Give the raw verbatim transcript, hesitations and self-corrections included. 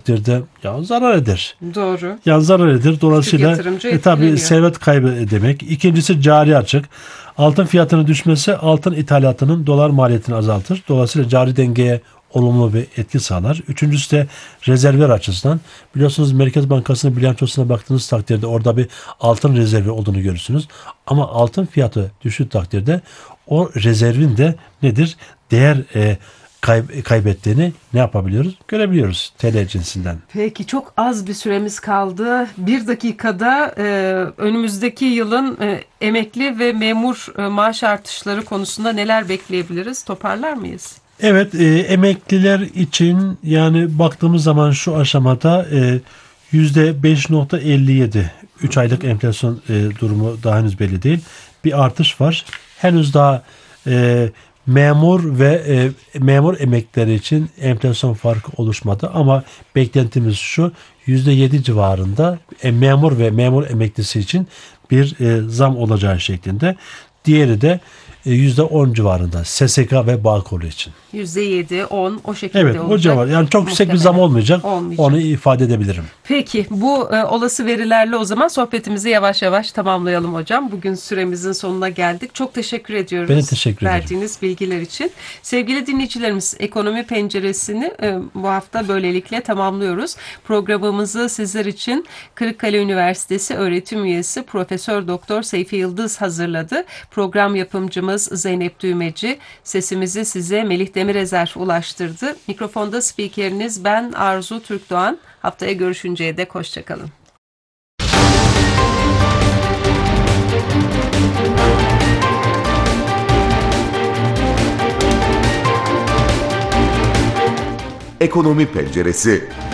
takdirde ya zarar eder. Doğru. Yani zarar eder. Dolayısıyla e, tabii servet kaybı demek. İkincisi cari açık. Altın fiyatının düşmesi altın ithalatının dolar maliyetini azaltır. Dolayısıyla cari dengeye olumlu bir etki sağlar. Üçüncüsü de rezervler açısından. Biliyorsunuz Merkez Bankası'nın bilançosuna baktığınız takdirde orada bir altın rezervi olduğunu görürsünüz. Ama altın fiyatı düştüğü takdirde o rezervin de nedir? Değer e, kay- kaybettiğini ne yapabiliyoruz? Görebiliyoruz T L cinsinden. Peki çok az bir süremiz kaldı. Bir dakikada e, önümüzdeki yılın e, emekli ve memur e, maaş artışları konusunda neler bekleyebiliriz? Toparlar mıyız? Evet, e, emekliler için yani baktığımız zaman şu aşamada e, yüzde beş nokta elli yedi üç aylık enflasyon e, durumu daha henüz belli değil. Bir artış var. Henüz daha e, memur ve e, memur emeklileri için enflasyon farkı oluşmadı ama beklentimiz şu yüzde yedi civarında e, memur ve memur emeklisi için bir e, zam olacağı şeklinde. Diğeri de yüzde on civarında S S K ve Bağkur için. yüzde yedi, on o şekilde evet, olacak. O civar. Yani çok yüksek bir zam olmayacak. olmayacak. Onu ifade edebilirim. Peki bu e, olası verilerle o zaman sohbetimizi yavaş yavaş tamamlayalım hocam. Bugün süremizin sonuna geldik. Çok teşekkür ediyoruz. Ben teşekkür ederim. Verdiğiniz bilgiler için. Sevgili dinleyicilerimiz, Ekonomi Penceresi'ni e, bu hafta böylelikle tamamlıyoruz. Programımızı sizler için Kırıkkale Üniversitesi öğretim üyesi Profesör Doktor Seyfi Yıldız hazırladı. Program yapımcımız Zeynep Düğmeci, sesimizi size Melih Demirezer ulaştırdı. Mikrofonda spikeriniz ben Arzu Türkdoğan. Haftaya görüşünceye dek hoşçakalın. Ekonomi Penceresi.